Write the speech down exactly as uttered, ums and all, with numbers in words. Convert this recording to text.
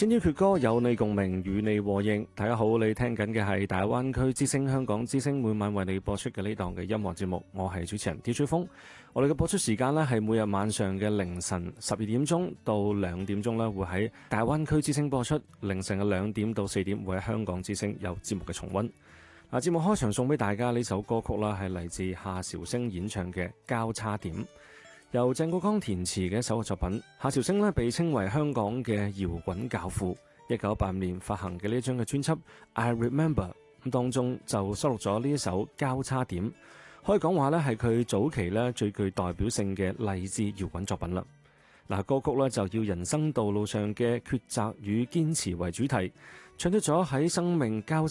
千挑決歌有你共鳴，與你和應。大家好，你聽緊嘅係大灣區之聲香港之聲每晚為你播出嘅呢檔嘅音樂節目，我係主持人 D J 風。我哋嘅播出時間呢係每日晚上嘅凌晨十二點鐘到兩點鐘呢會喺大灣區之聲播出，凌晨嘅兩點到四點會喺香港之聲有節目嘅重溫。嗱，節目開場送俾大家呢首歌曲啦，係嚟自夏韶聲演唱嘅《交叉點》。由鄭國江填詞嘅一首作品，夏韶聲咧被稱為香港嘅搖滾教父。一九八五年發行嘅呢張嘅專輯《I Remember》咁當中就收錄咗呢一首《交叉點》，可以講話咧係佢早期咧最具代表性嘅勵志搖滾作品啦。嗱，歌曲咧就要人生道路上嘅抉擇與堅持為主題，唱出咗喺生命交